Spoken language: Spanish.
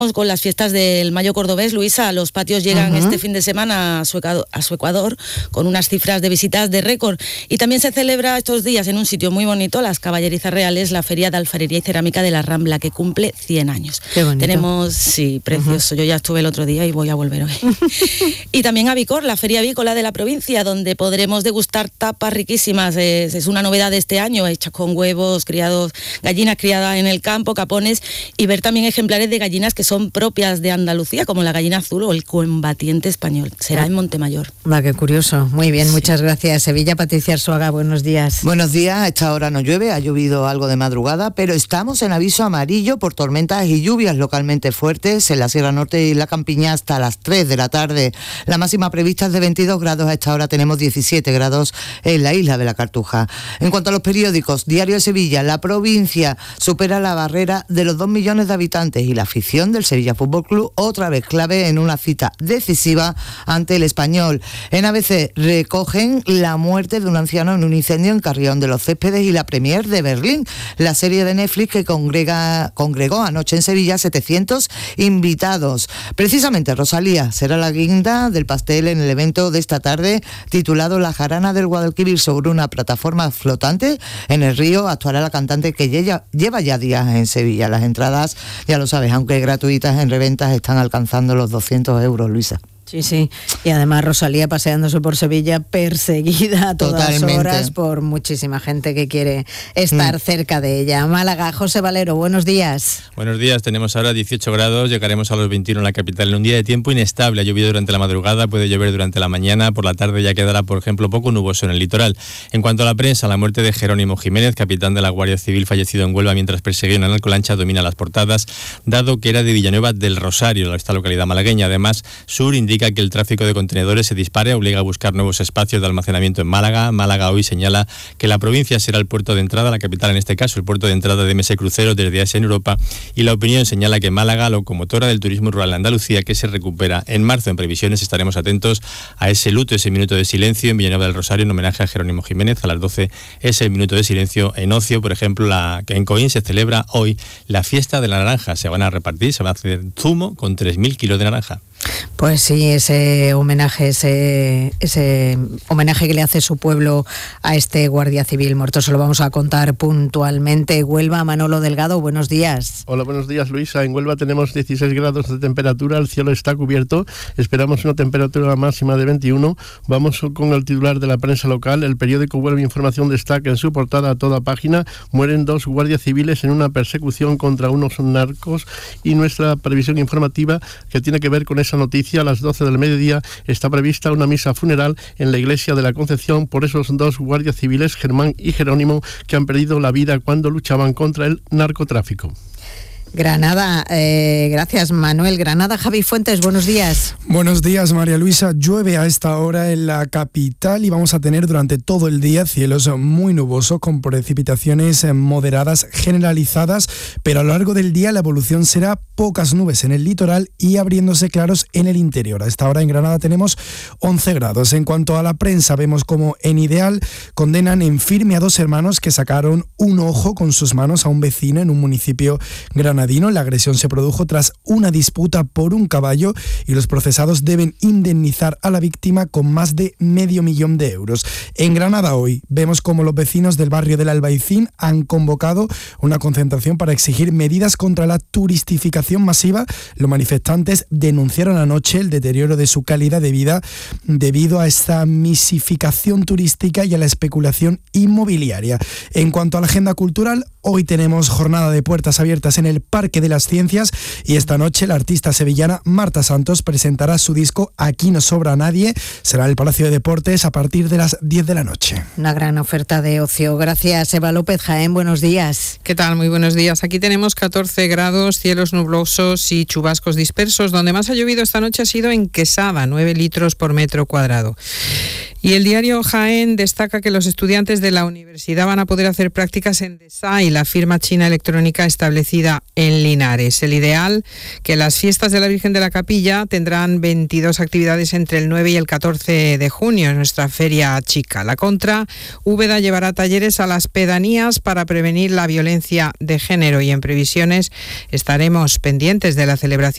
Con las fiestas del Mayo cordobés, Luisa, los patios llegan este fin de semana a su Ecuador con unas cifras de visitas de récord. Y también se celebra estos días en un sitio muy bonito, Las Caballerizas Reales, la Feria de Alfarería y Cerámica de la Rambla, que cumple 100 años. Qué bonito. Tenemos, sí, precioso. Yo ya estuve el otro día y voy a volver hoy. Y también a Vicor, la Feria Avícola de la provincia, donde podremos degustar tapas riquísimas. Es una novedad de este año, hechas con huevos criados, gallinas criadas en el campo, capones, y ver también ejemplares de gallinas que son propias de Andalucía, como la gallina azul o el combatiente español. Será en Montemayor. Va, qué curioso. Muy bien, muchas gracias. Sevilla, Patricia Arzuaga, buenos días. Buenos días, a esta hora no llueve, ha llovido algo de madrugada, pero estamos en aviso amarillo por tormentas y lluvias localmente fuertes en la Sierra Norte y la Campiña hasta las 3 de la tarde. La máxima prevista es de 22 grados, a esta hora tenemos 17 grados en la isla de la Cartuja. En cuanto a los periódicos, Diario de Sevilla, la provincia supera la barrera de los 2 millones de habitantes y la afición del Sevilla Fútbol Club otra vez clave en una cita decisiva ante el Español. En ABC recogen la muerte de un anciano en un incendio en Carrión de los Céspedes y la premier de Berlín, la serie de Netflix que congregó anoche en Sevilla 700 invitados. Precisamente Rosalía será la guinda del pastel en el evento de esta tarde titulado La Jarana del Guadalquivir. Sobre una plataforma flotante en el río actuará la cantante que lleva ya días en Sevilla. Las entradas, ya lo sabes, aunque gratuitas, en reventas están alcanzando los 200 euros, Luisa. Sí, sí. Y además Rosalía paseándose por Sevilla, perseguida a todas horas por muchísima gente que quiere estar cerca de ella. Málaga, José Valero, buenos días. Buenos días, tenemos ahora 18 grados, llegaremos a los 21 en la capital en un día de tiempo inestable. Ha llovido durante la madrugada, puede llover durante la mañana, por la tarde ya quedará, por ejemplo, poco nuboso en el litoral. En cuanto a la prensa, la muerte de Jerónimo Jiménez, capitán de la Guardia Civil fallecido en Huelva mientras perseguía una narcolancha, domina las portadas, dado que era de Villanueva del Rosario, esta localidad malagueña. Además, Sur indica que el tráfico de contenedores se dispare, obliga a buscar nuevos espacios de almacenamiento en Málaga. Málaga hoy señala que la provincia será el puerto de entrada, la capital en este caso, el puerto de entrada de MS Cruceros desde Asia en Europa, y La Opinión señala que Málaga, locomotora del turismo rural en Andalucía, que se recupera en marzo. En previsiones estaremos atentos a ese luto, ese minuto de silencio en Villanueva del Rosario en homenaje a Jerónimo Jiménez. A las 12 ese minuto de silencio en Ocio, por ejemplo, que en Coín se celebra hoy la fiesta de la naranja. Se van a repartir, se va a hacer zumo con 3.000 kilos de naranja. Pues sí, ese homenaje que le hace su pueblo a este guardia civil muerto, se lo vamos a contar puntualmente. Huelva, Manolo Delgado, buenos días. Hola, buenos días, Luisa. En Huelva tenemos 16 grados de temperatura, el cielo está cubierto, esperamos una temperatura máxima de 21. Vamos con el titular de la prensa local. El periódico Huelva Información destaca en su portada a toda página: mueren 2 guardias civiles en una persecución contra unos narcos. Y nuestra previsión informativa, que tiene que ver con esa noticia, a las 12 del mediodía está prevista una misa funeral en la iglesia de la Concepción por esos 2 guardias civiles, Germán y Jerónimo, que han perdido la vida cuando luchaban contra el narcotráfico. Granada, gracias Manuel. Granada, Javi Fuentes, buenos días. Buenos días, María Luisa. Llueve a esta hora en la capital y vamos a tener durante todo el día cielos muy nubosos con precipitaciones moderadas generalizadas, pero a lo largo del día la evolución será pocas nubes en el litoral y abriéndose claros en el interior. A esta hora en Granada tenemos 11 grados. En cuanto a la prensa, vemos como en Ideal condenan en firme a 2 hermanos que sacaron un ojo con sus manos a un vecino en un municipio granadino. La agresión se produjo tras una disputa por un caballo y los procesados deben indemnizar a la víctima con más de $500,000 de euros. En Granada hoy vemos como los vecinos del barrio del Albaicín han convocado una concentración para exigir medidas contra la turistificación masiva. Los manifestantes denunciaron anoche el deterioro de su calidad de vida debido a esta masificación turística y a la especulación inmobiliaria. En cuanto a la agenda cultural, hoy tenemos jornada de puertas abiertas en el Parque de las Ciencias y esta noche la artista sevillana Marta Santos presentará su disco Aquí no sobra nadie. Será en el Palacio de Deportes a partir de las 10 de la noche. Una gran oferta de ocio. Gracias, Eva López. Jaén, buenos días. ¿Qué tal? Muy buenos días. Aquí tenemos 14 grados, cielos nublosos y chubascos dispersos. Donde más ha llovido esta noche ha sido en Quesada, 9 litros por metro cuadrado. Y el diario Jaén destaca que los estudiantes de la universidad van a poder hacer prácticas en Desai, la firma china electrónica establecida en Linares. El ideal, que las fiestas de la Virgen de la Capilla tendrán 22 actividades entre el 9 y el 14 de junio en nuestra feria chica. La Contra, Úbeda llevará talleres a las pedanías para prevenir la violencia de género y en previsiones estaremos pendientes de la celebración